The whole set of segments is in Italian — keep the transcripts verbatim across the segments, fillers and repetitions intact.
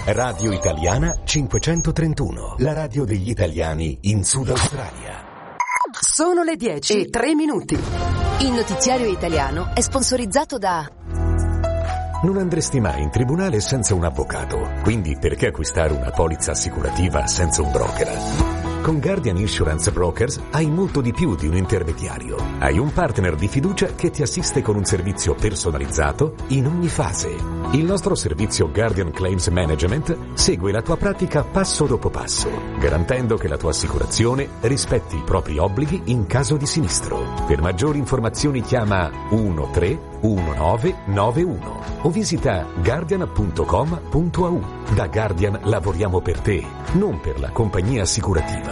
Radio Italiana cinquecentotrentuno, la radio degli italiani in Sud Australia. Sono le dieci e tre minuti. Il notiziario italiano è sponsorizzato da... Non andresti mai in tribunale senza un avvocato, quindi perché acquistare una polizza assicurativa senza un broker? Con Guardian Insurance Brokers hai molto di più di un intermediario. Hai un partner di fiducia che ti assiste con un servizio personalizzato in ogni fase. Il nostro servizio Guardian Claims Management segue la tua pratica passo dopo passo, garantendo che la tua assicurazione rispetti i propri obblighi in caso di sinistro. Per maggiori informazioni chiama uno tre uno nove nove uno o visita guardian punto com punto a u. Da Guardian lavoriamo per te, non per la compagnia assicurativa.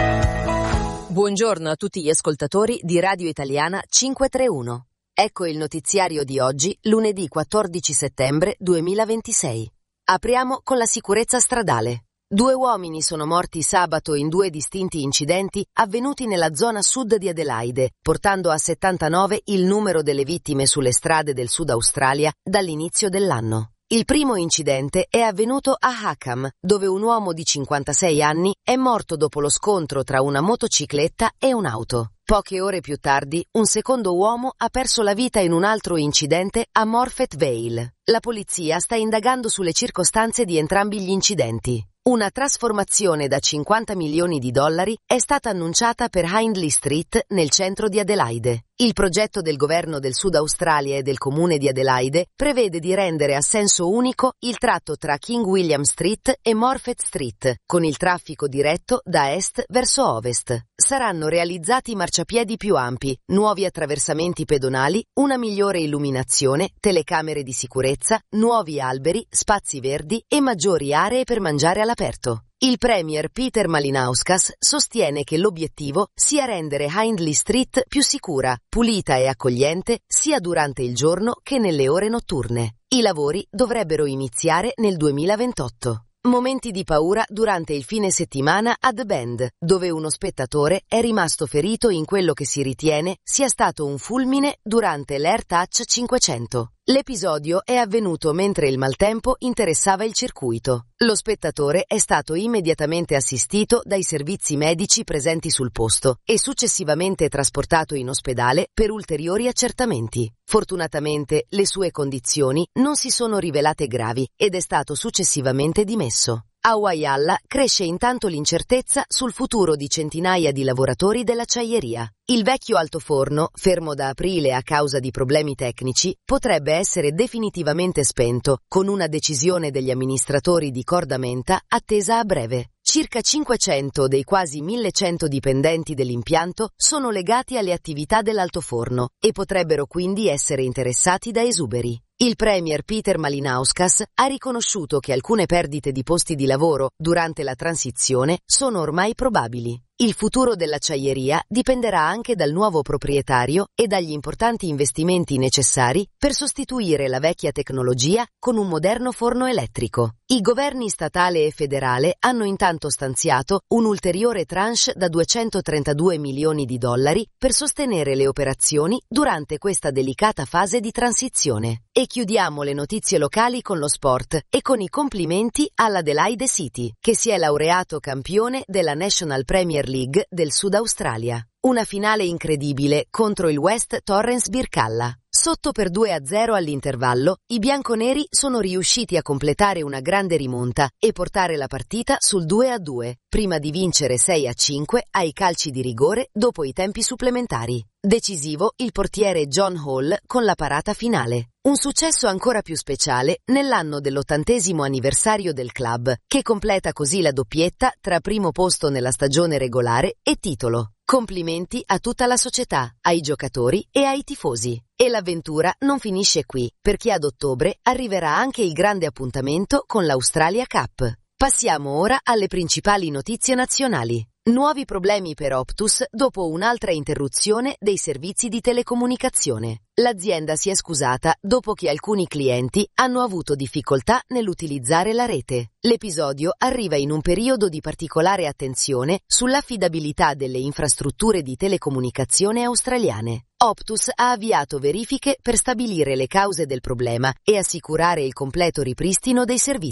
Buongiorno a tutti gli ascoltatori di Radio Italiana cinquecentotrentuno. Ecco il notiziario di oggi, lunedì quattordici settembre duemilaventisei. Apriamo con la sicurezza stradale. Due uomini sono morti sabato in due distinti incidenti avvenuti nella zona sud di Adelaide, portando a settantanove il numero delle vittime sulle strade del Sud Australia dall'inizio dell'anno. Il primo incidente è avvenuto a Hackham, dove un uomo di cinquantasei anni è morto dopo lo scontro tra una motocicletta e un'auto. Poche ore più tardi, un secondo uomo ha perso la vita in un altro incidente a Morphett Vale. La polizia sta indagando sulle circostanze di entrambi gli incidenti. Una trasformazione da cinquanta milioni di dollari è stata annunciata per Hindley Street nel centro di Adelaide. Il progetto del governo del Sud Australia e del comune di Adelaide prevede di rendere a senso unico il tratto tra King William Street e Morphett Street, con il traffico diretto da est verso ovest. Saranno realizzati marciapiedi più ampi, nuovi attraversamenti pedonali, una migliore illuminazione, telecamere di sicurezza, nuovi alberi, spazi verdi e maggiori aree per mangiare all'aperto. Il premier Peter Malinauskas sostiene che l'obiettivo sia rendere Hindley Street più sicura, pulita e accogliente sia durante il giorno che nelle ore notturne. I lavori dovrebbero iniziare nel duemilaventotto. Momenti di paura durante il fine settimana a The Bend, dove uno spettatore è rimasto ferito in quello che si ritiene sia stato un fulmine durante l'AirTouch cinquecento. L'episodio è avvenuto mentre il maltempo interessava il circuito. Lo spettatore è stato immediatamente assistito dai servizi medici presenti sul posto e successivamente trasportato in ospedale per ulteriori accertamenti. Fortunatamente le sue condizioni non si sono rivelate gravi ed è stato successivamente dimesso. A Whyalla cresce intanto l'incertezza sul futuro di centinaia di lavoratori dell'acciaieria. Il vecchio altoforno, fermo da aprile a causa di problemi tecnici, potrebbe essere definitivamente spento, con una decisione degli amministratori di Cordamenta attesa a breve. Circa cinquecento dei quasi millecento dipendenti dell'impianto sono legati alle attività dell'altoforno e potrebbero quindi essere interessati da esuberi. Il premier Peter Malinauskas ha riconosciuto che alcune perdite di posti di lavoro durante la transizione sono ormai probabili. Il futuro dell'acciaieria dipenderà anche dal nuovo proprietario e dagli importanti investimenti necessari per sostituire la vecchia tecnologia con un moderno forno elettrico. I governi statale e federale hanno intanto stanziato un ulteriore tranche da duecentotrentadue milioni di dollari per sostenere le operazioni durante questa delicata fase di transizione. E chiudiamo le notizie locali con lo sport e con i complimenti all'Adelaide City, che si è laureato campione della National Premier League del Sud Australia. Una finale incredibile contro il West Torrens Birkalla. Sotto per due a zero all'intervallo, i bianconeri sono riusciti a completare una grande rimonta e portare la partita sul due a due, prima di vincere sei a cinque ai calci di rigore dopo i tempi supplementari. Decisivo il portiere John Hall con la parata finale. Un successo ancora più speciale nell'anno dell'ottantesimo anniversario del club, che completa così la doppietta tra primo posto nella stagione regolare e titolo. Complimenti a tutta la società, ai giocatori e ai tifosi. E l'avventura non finisce qui, perché ad ottobre arriverà anche il grande appuntamento con l'Australia Cup. Passiamo ora alle principali notizie nazionali. Nuovi problemi per Optus dopo un'altra interruzione dei servizi di telecomunicazione. L'azienda si è scusata dopo che alcuni clienti hanno avuto difficoltà nell'utilizzare la rete. L'episodio arriva in un periodo di particolare attenzione sull'affidabilità delle infrastrutture di telecomunicazione australiane. Optus ha avviato verifiche per stabilire le cause del problema e assicurare il completo ripristino dei servizi.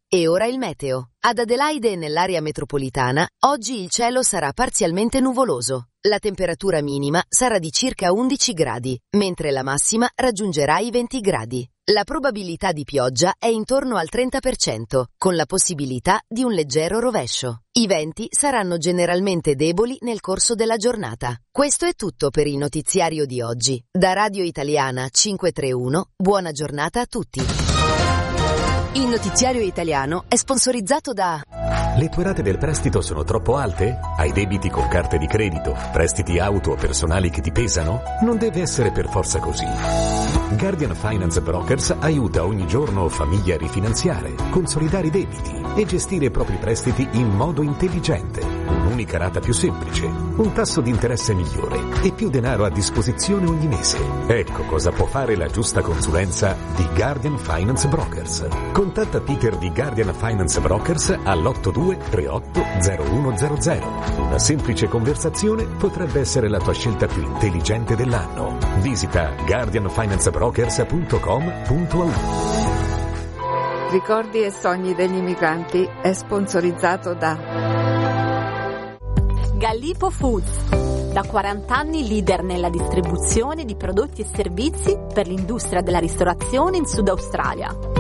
E ora il meteo. Ad Adelaide e nell'area metropolitana, oggi il cielo sarà parzialmente nuvoloso. La temperatura minima sarà di circa undici gradi, mentre la massima raggiungerà i venti gradi. La probabilità di pioggia è intorno al trenta per cento, con la possibilità di un leggero rovescio. I venti saranno generalmente deboli nel corso della giornata. Questo è tutto per il notiziario di oggi. Da Radio Italiana cinquecentotrentuno, buona giornata a tutti. Il notiziario italiano è sponsorizzato da... Le tue rate del prestito sono troppo alte? Hai debiti con carte di credito, prestiti auto o personali che ti pesano? Non deve essere per forza così. Guardian Finance Brokers aiuta ogni giorno famiglie a rifinanziare, consolidare i debiti e gestire i propri prestiti in modo intelligente. Un'unica rata più semplice, un tasso di interesse migliore e più denaro a disposizione ogni mese. Ecco cosa può fare la giusta consulenza di Guardian Finance Brokers. Contatta Peter di Guardian Finance Brokers all'otto due tre otto zero uno zero zero. Una semplice conversazione potrebbe essere la tua scelta più intelligente dell'anno. Visita guardian finance brokers punto com punto a u. Ricordi e sogni degli immigranti è sponsorizzato da Gallipo Foods, da quaranta anni leader nella distribuzione di prodotti e servizi per l'industria della ristorazione in Sud Australia.